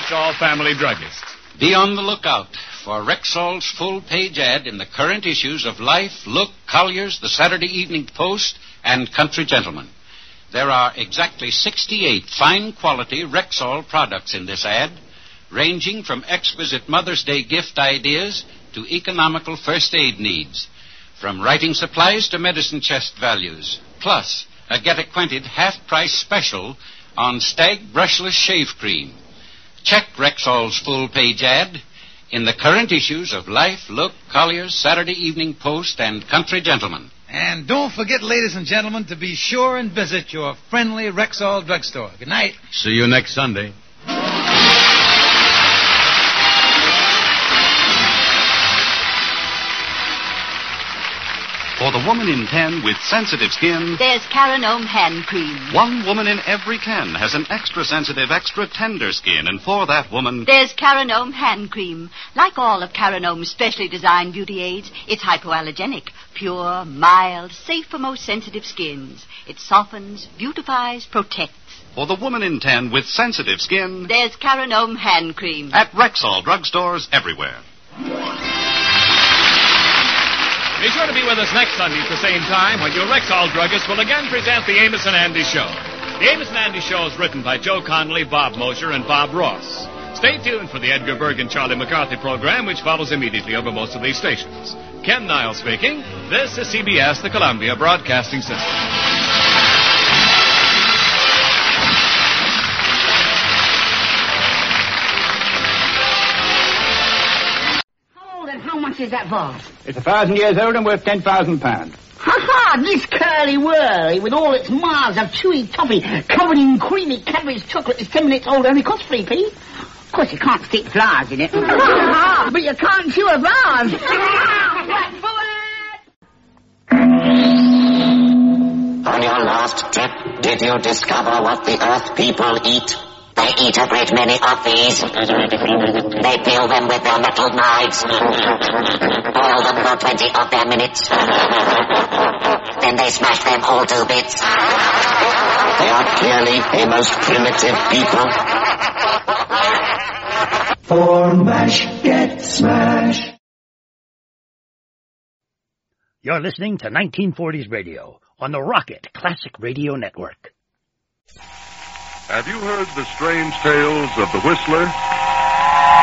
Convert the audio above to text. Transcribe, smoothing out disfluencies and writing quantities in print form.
Rexall Family Druggists. Be on the lookout for Rexall's full-page ad in the current issues of Life, Look, Collier's, the Saturday Evening Post, and Country Gentleman. There are exactly 68 fine-quality Rexall products in this ad, ranging from exquisite Mother's Day gift ideas to economical first aid needs, from writing supplies to medicine chest values, plus a get-acquainted half-price special on Stag Brushless Shave Cream. Check Rexall's full-page ad in the current issues of Life, Look, Collier's, Saturday Evening Post, and Country Gentleman. And don't forget, ladies and gentlemen, to be sure and visit your friendly Rexall drugstore. Good night. See you next Sunday. For the woman in 10 with sensitive skin, there's Carinome hand cream. One woman in every 10 has an extra sensitive, extra tender skin, and for that woman, there's Carinome hand cream. Like all of Carinome's specially designed beauty aids, it's hypoallergenic, pure, mild, safe for most sensitive skins. It softens, beautifies, protects. For the woman in 10 with sensitive skin, there's Carinome hand cream. At Rexall drugstores everywhere. Be sure to be with us next Sunday at the same time when your Rexall druggist will again present the Amos and Andy Show. The Amos and Andy Show is written by Joe Connolly, Bob Mosher, and Bob Ross. Stay tuned for the Edgar Berg and Charlie McCarthy program, which follows immediately over most of these stations. Ken Niles speaking. This is CBS, the Columbia Broadcasting System. How much is that vase? It's 1,000 years old and worth £10,000. Ha-ha! This curly-whirly with all its miles of chewy toffee covered in creamy Cadbury's chocolate is 10 minutes old, only costs 3p. Of course, you can't stick flowers in it. But you can't chew a vase. On your last trip, did you discover what the Earth people eat? They eat a great many of these. They peel them with their metal knives. Boil them for 20 of their minutes. Then they smash them all to bits. They are clearly a most primitive people. For MASH, get smash. You're listening to 1940s radio on the Rocket Classic Radio Network. Have you heard the strange tales of the Whistler?